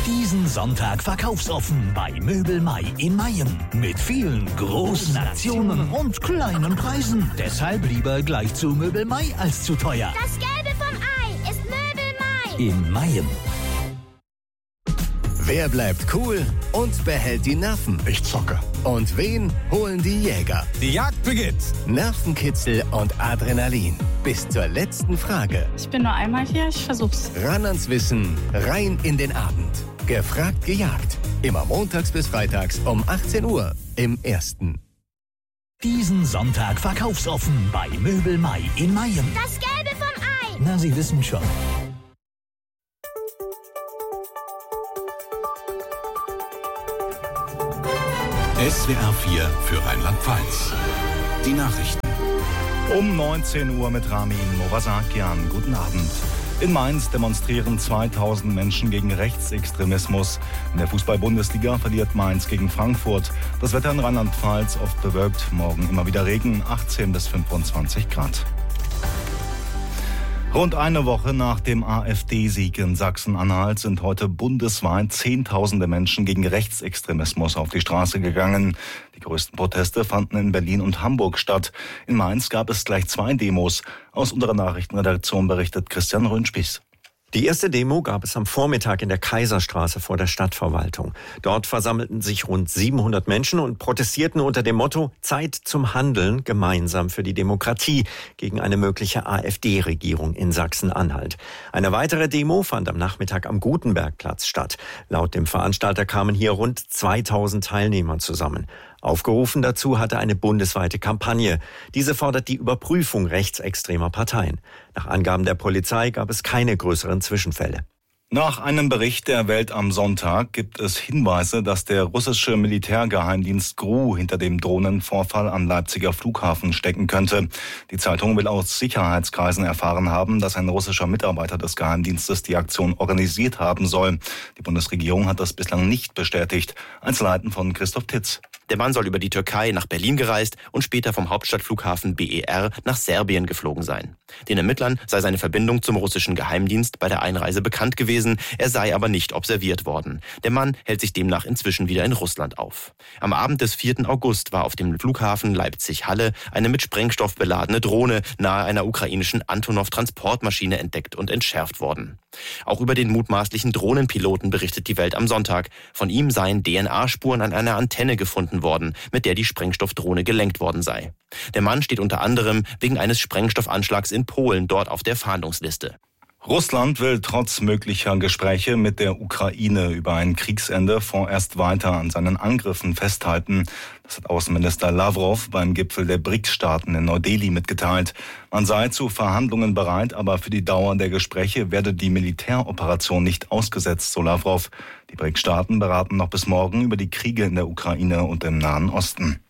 Diesen Sonntag verkaufsoffen bei Möbel Mai in Mayen. Mit vielen großen Aktionen und kleinen Preisen. Deshalb lieber gleich zu Möbel Mai als zu teuer. Das Gelbe vom Ei ist Möbel Mai. In Mayen. Wer bleibt cool und behält die Nerven? Ich zocke. Und wen holen die Jäger? Die Jagd beginnt. Nervenkitzel und Adrenalin. Bis zur letzten Frage. Ich bin nur einmal hier, ich versuch's. Ran ans Wissen, rein in den Abend. Gefragt, gejagt. Immer montags bis freitags um 18 Uhr im Ersten. Diesen Sonntag verkaufsoffen bei Möbel Mai in Mayen. Das Gelbe vom Ei. Na, Sie wissen schon. SWR 4 für Rheinland-Pfalz. Die Nachrichten. Um 19 Uhr mit Ramin Movasakian. Guten Abend. In Mainz demonstrieren 2000 Menschen gegen Rechtsextremismus. In der Fußball-Bundesliga verliert Mainz gegen Frankfurt. Das Wetter in Rheinland-Pfalz oft bewölkt. Morgen immer wieder Regen, 18 bis 25 Grad. Rund eine Woche nach dem AfD-Sieg in Sachsen-Anhalt sind heute bundesweit Zehntausende Menschen gegen Rechtsextremismus auf die Straße gegangen. Die größten Proteste fanden in Berlin und Hamburg statt. In Mainz gab es gleich 2 Demos. Aus unserer Nachrichtenredaktion berichtet Christian Röhnspieß. Die erste Demo gab es am Vormittag in der Kaiserstraße vor der Stadtverwaltung. Dort versammelten sich rund 700 Menschen und protestierten unter dem Motto Zeit zum Handeln, gemeinsam für die Demokratie gegen eine mögliche AfD-Regierung in Sachsen-Anhalt. Eine weitere Demo fand am Nachmittag am Gutenbergplatz statt. Laut dem Veranstalter kamen hier rund 2000 Teilnehmer zusammen. Aufgerufen dazu hatte eine bundesweite Kampagne. Diese fordert die Überprüfung rechtsextremer Parteien. Nach Angaben der Polizei gab es keine größeren Zwischenfälle. Nach einem Bericht der Welt am Sonntag gibt es Hinweise, dass der russische Militärgeheimdienst GRU hinter dem Drohnenvorfall am Leipziger Flughafen stecken könnte. Die Zeitung will aus Sicherheitskreisen erfahren haben, dass ein russischer Mitarbeiter des Geheimdienstes die Aktion organisiert haben soll. Die Bundesregierung hat das bislang nicht bestätigt. Einzelheiten von Christoph Titz. Der Mann soll über die Türkei nach Berlin gereist und später vom Hauptstadtflughafen BER nach Serbien geflogen sein. Den Ermittlern sei seine Verbindung zum russischen Geheimdienst bei der Einreise bekannt gewesen, er sei aber nicht observiert worden. Der Mann hält sich demnach inzwischen wieder in Russland auf. Am Abend des 4. August war auf dem Flughafen Leipzig-Halle eine mit Sprengstoff beladene Drohne nahe einer ukrainischen Antonov-Transportmaschine entdeckt und entschärft worden. Auch über den mutmaßlichen Drohnenpiloten berichtet die Welt am Sonntag. Von ihm seien DNA-Spuren an einer Antenne gefunden worden, mit der die Sprengstoffdrohne gelenkt worden sei. Der Mann steht unter anderem wegen eines Sprengstoffanschlags in Polen dort auf der Fahndungsliste. Russland will trotz möglicher Gespräche mit der Ukraine über ein Kriegsende vorerst weiter an seinen Angriffen festhalten. Das hat Außenminister Lavrov beim Gipfel der BRICS-Staaten in Neu-Delhi mitgeteilt. Man sei zu Verhandlungen bereit, aber für die Dauer der Gespräche werde die Militäroperation nicht ausgesetzt, so Lavrov. Die BRICS-Staaten beraten noch bis morgen über die Kriege in der Ukraine und im Nahen Osten.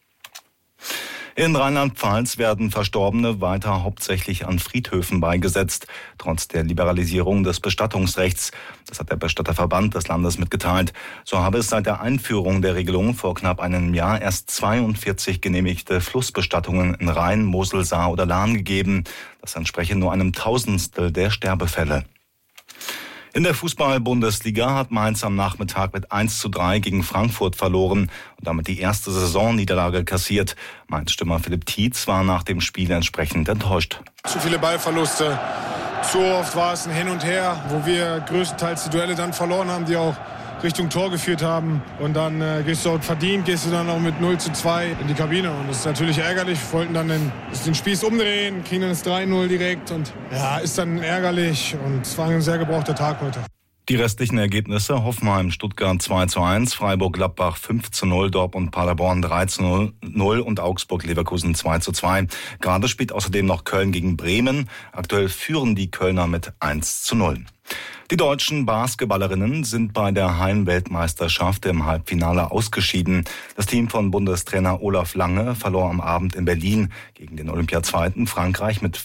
In Rheinland-Pfalz werden Verstorbene weiter hauptsächlich an Friedhöfen beigesetzt, trotz der Liberalisierung des Bestattungsrechts. Das hat der Bestatterverband des Landes mitgeteilt. So habe es seit der Einführung der Regelung vor knapp einem Jahr erst 42 genehmigte Flussbestattungen in Rhein, Mosel, Saar oder Lahn gegeben. Das entspreche nur einem Tausendstel der Sterbefälle. In der Fußball-Bundesliga hat Mainz am Nachmittag mit 1:3 gegen Frankfurt verloren und damit die erste Saisonniederlage kassiert. Mainz-Stürmer Philipp Tietz war nach dem Spiel entsprechend enttäuscht. Zu viele Ballverluste, zu oft war es ein Hin und Her, wo wir größtenteils die Duelle dann verloren haben, die auch Richtung Tor geführt haben. Und dann gehst du dann auch mit 0:2 in die Kabine. Und das ist natürlich ärgerlich. Wir wollten dann den Spieß umdrehen, kriegen dann das 3:0 direkt. Und ja, ist dann ärgerlich. Und es war ein sehr gebrauchter Tag heute. Die restlichen Ergebnisse: Hoffenheim, Stuttgart 2:1, Freiburg-Gladbach 5:0, Dortmund-Paderborn 3:0 und Augsburg-Leverkusen 2:2. Gerade spielt außerdem noch Köln gegen Bremen. Aktuell führen die Kölner mit 1:0. Die deutschen Basketballerinnen sind bei der Heimweltmeisterschaft im Halbfinale ausgeschieden. Das Team von Bundestrainer Olaf Lange verlor am Abend in Berlin gegen den Olympiazweiten Frankreich mit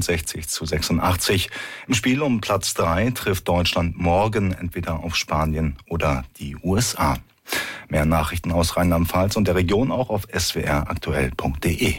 64:86. Im Spiel um Platz 3 trifft Deutschland morgen entweder auf Spanien oder die USA. Mehr Nachrichten aus Rheinland-Pfalz und der Region auch auf swraktuell.de.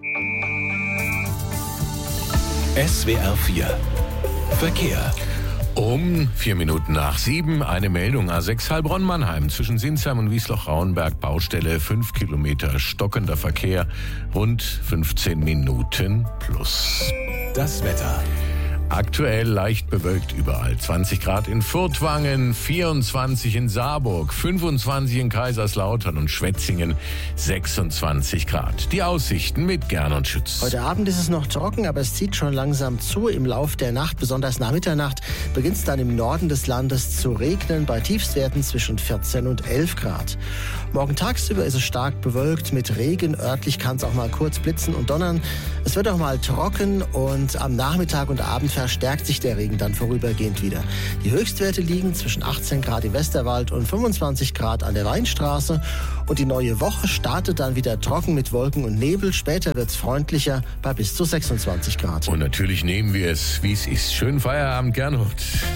SWR 4 Verkehr. Um 7:04 eine Meldung. A6 Heilbronn-Mannheim zwischen Sinsheim und Wiesloch-Rauenberg. Baustelle 5 Kilometer stockender Verkehr. Rund 15 Minuten plus. Das Wetter. Aktuell leicht bewölkt überall. 20 Grad in Furtwangen, 24 in Saarburg, 25 in Kaiserslautern und Schwetzingen, 26 Grad. Die Aussichten mit Gernot Schütz. Heute Abend ist es noch trocken, aber es zieht schon langsam zu. Im Lauf der Nacht, besonders nach Mitternacht, beginnt es dann im Norden des Landes zu regnen, bei Tiefstwerten zwischen 14 und 11 Grad. Morgen tagsüber ist es stark bewölkt mit Regen. Örtlich kann es auch mal kurz blitzen und donnern. Es wird auch mal trocken und am Nachmittag und Abend verstärkt sich der Regen dann vorübergehend wieder. Die Höchstwerte liegen zwischen 18 Grad im Westerwald und 25 Grad an der Weinstraße. Und die neue Woche startet dann wieder trocken mit Wolken und Nebel. Später wird es freundlicher bei bis zu 26 Grad. Und natürlich nehmen wir es, wie es ist. Schönen Feierabend, Gernot.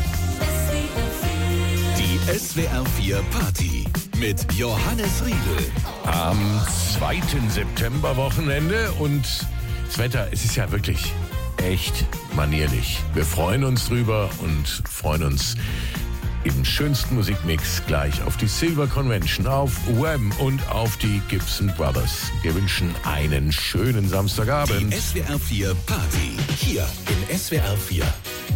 Die SWR 4 Party mit Johannes Riedel. Am 2. September-Wochenende und das Wetter, es ist ja wirklich echt manierlich. Wir freuen uns drüber und freuen uns im schönsten Musikmix gleich auf die Silver Convention, auf Wham und auf die Gibson Brothers. Wir wünschen einen schönen Samstagabend. Die SWR 4 Party hier in SWR 4.